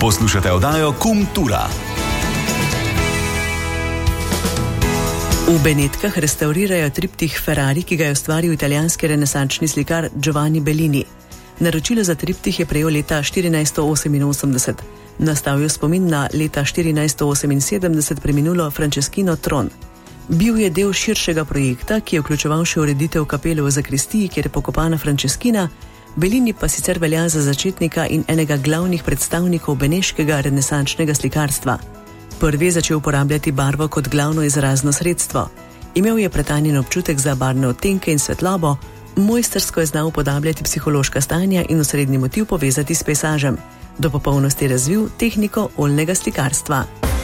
Poslušate oddajo Kultura. V Benetkah restaurirajo triptih Ferrari, ki ga je ustvaril italijanski renesančni slikar Giovanni Bellini. Naročilo za triptih je prejel leta 1488. Nastal je spomin na leta 1478 preminulo Franceschino Tron. Bil je del širšega projekta, ki je vključeval še ureditev kapele v zakristiji, kjer je pokopana Franceschina. Bellini pa sicer velja za začetnika in enega glavnih predstavnikov beneškega renesančnega slikarstva. Prvi je začel uporabljati barvo kot glavno izrazno sredstvo. Imel je pretanjen občutek za barvne odtenke in svetlobo, mojstrsko je znal upodabljati psihološka stanja in osrednji motiv povezati s pejsažem. Do popolnosti razvil tehniko oljnega slikarstva.